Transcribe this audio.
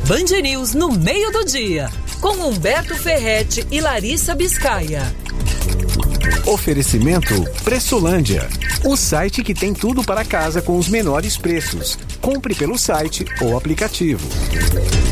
Band News no meio do dia, com Humberto Ferretti e Larissa Biscaia. Oferecimento Pressolândia, o site que tem tudo para casa com os menores preços. Compre pelo site ou aplicativo.